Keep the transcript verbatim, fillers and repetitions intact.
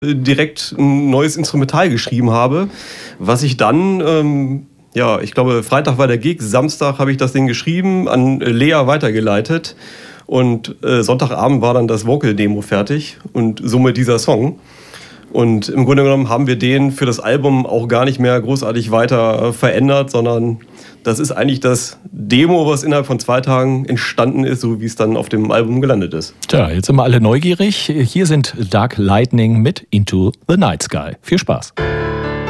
direkt ein neues Instrumental geschrieben habe, was ich dann, ähm, ja, ich glaube, Freitag war der Gig, Samstag habe ich das Ding geschrieben, an Lea weitergeleitet und äh, Sonntagabend war dann das Vocal-Demo fertig und somit dieser Song. Und im Grunde genommen haben wir den für das Album auch gar nicht mehr großartig weiter äh, verändert, sondern das ist eigentlich das Demo, was innerhalb von zwei Tagen entstanden ist, so wie es dann auf dem Album gelandet ist. Tja, jetzt sind wir alle neugierig. Hier sind Dark Lightning mit Into the Night Sky. Viel Spaß.